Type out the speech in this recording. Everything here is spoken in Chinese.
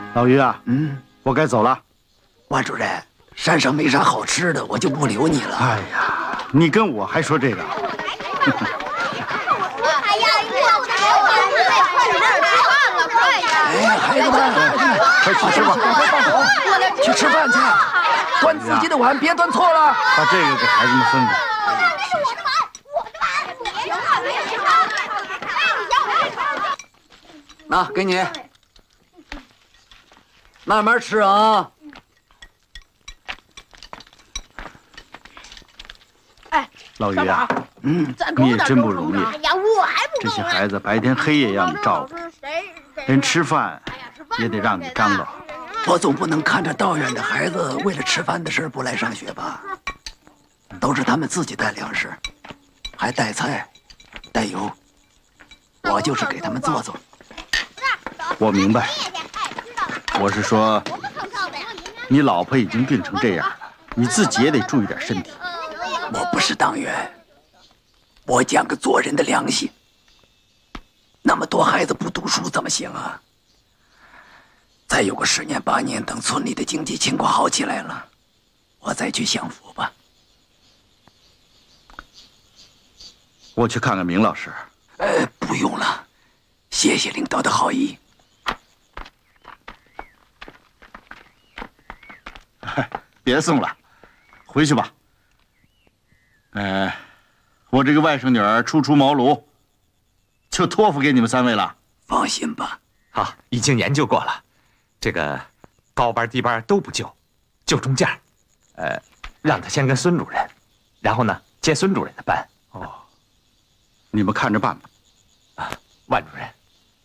老于啊，我该走了。 万主任，山上没啥好吃的，我就不留你了。 哎呀，你跟我还说这个？ 哎，孩子们， 快去吃吧， 去吃饭去，端自己的碗，别端错了。 把这个给孩子们分分。 那给你，慢慢吃啊。 哎， 老于啊，你也真不容易。 哎呀，我还不这些孩子白天黑夜要你照顾，连吃饭也得让你张罗。 我总不能看着道院的孩子为了吃饭的事不来上学吧？都是他们自己带粮食，还带菜、带油，我就是给他们做做。 我明白，我是说，你老婆已经病成这样了，你自己也得注意点身体。 我不是党员，我讲个做人的良心。那么多孩子不读书怎么行啊？再有个10年8年，等村里的经济情况好起来了，我再去享福吧。 我去看看明老师。 不用了，谢谢领导的好意。 别送了，回去吧。我这个外甥女儿初出茅庐，就托付给你们3位了。 放心吧。 好，已经研究过了，这个高班低班都不就，就中间。让他先跟孙主任，然后呢接孙主任的班。 哦，你们看着办吧。 万主任。